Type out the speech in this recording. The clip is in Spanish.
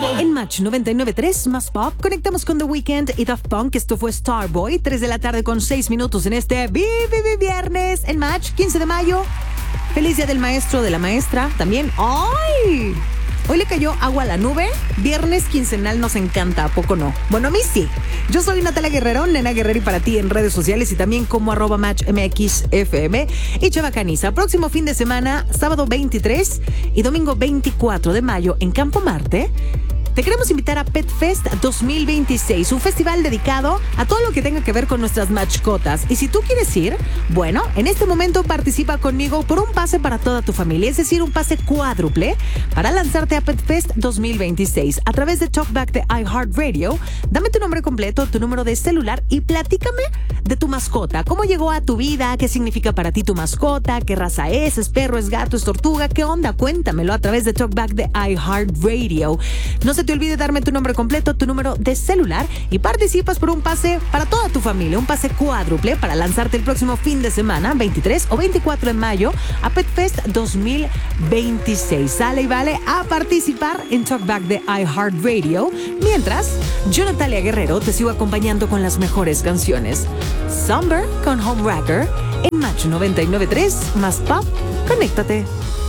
En Match 99.3 más Pop, conectamos con The Weeknd y Daft Punk. Esto fue Starboy, 3 de la tarde con 6 minutos en este viernes en Match, 15 de mayo. Feliz día del maestro, de la maestra también. ¡Ay! Hoy le cayó agua a la nube. Viernes quincenal nos encanta, ¿a poco no? Bueno, a mí sí. Yo soy Natalia Guerrero, Nena Guerrero, y para ti en redes sociales y también como @MatchMXFM. Y Chava Caniza, próximo fin de semana, sábado 23 y domingo 24 de mayo en Campo Marte. Te queremos invitar a Pet Fest 2026, un festival dedicado a todo lo que tenga que ver con nuestras mascotas. Y si tú quieres ir, bueno, en este momento participa conmigo por un pase para toda tu familia, es decir, un pase cuádruple para lanzarte a Pet Fest 2026 a través de Talkback de iHeartRadio. Dame tu nombre completo, tu número de celular y platícame de tu mascota. ¿Cómo llegó a tu vida? ¿Qué significa para ti tu mascota? ¿Qué raza es? ¿Es perro? ¿Es gato? ¿Es tortuga? ¿Qué onda? Cuéntamelo a través de Talkback de iHeartRadio. No se te olvide darme tu nombre completo, tu número de celular y participas por un pase para toda tu familia, un pase cuádruple para lanzarte el próximo fin de semana, 23 o 24 de mayo, a Pet Fest 2026. Sale y vale a participar en Talkback de iHeartRadio. Mientras, yo, Natalia Guerrero, te sigo acompañando con las mejores canciones. Summer con Homewrecker en Match 99.3 más Pop. Conéctate.